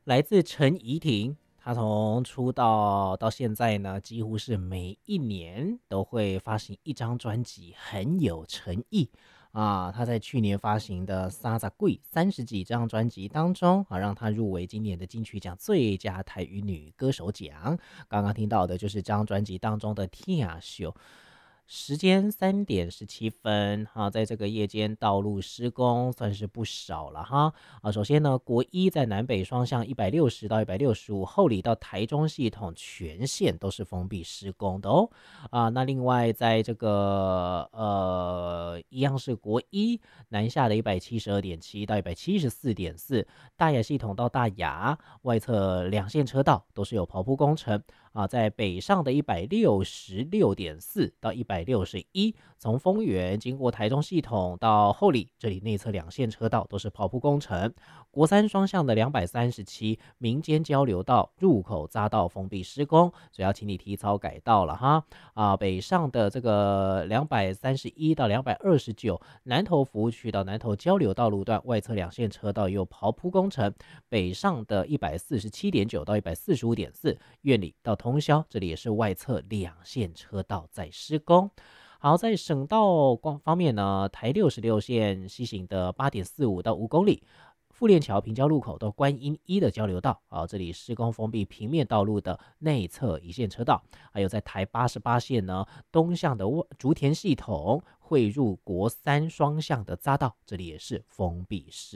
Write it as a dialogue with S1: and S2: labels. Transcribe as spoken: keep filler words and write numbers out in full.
S1: 来自陈怡婷，她从出道到现在呢，几乎是每一年都会发行一张专辑，很有诚意啊。她在去年发行的《三十贵三十几》这张专辑当中啊，让她入围今年的金曲奖最佳台语女歌手奖。刚刚听到的就是这张专辑当中的《天秀》。时间三点十七分，哈，在这个夜间道路施工算是不少了哈。啊，首先呢，国一在南北双向一百六十到一百六十五，后里到台中系统全线都是封闭施工的哦。啊，那另外在这个呃，一样是国一南下的一百七十二点七到一百七十四点四，大雅系统到大雅外侧两线车道都是有刨铺工程。啊，在北上的一百六十六点四到一百六十一，从丰原经过台中系统到后里，这里内侧两线车道都是刨铺工程。国三双向的两百三十七民间交流道入口匝道封闭施工，所以要请你提早改道了哈。啊，北上的这个两百三十一到两百二十九南投服务区到南投交流道路段外侧两线车道也有刨铺工程。北上的一百四十七点九到一百四十五点四苑里到通霄，这里也是外侧两线车道在施工。好，在省道光方面呢，台六十六线西行的八点四五到五公里。富链桥平交路口到观音一的交流道啊，这里施工封闭平面道路的内侧一线车道，还有在台八十八线呢东向的竹田系统汇入国三双向的匝道，这里也是封闭施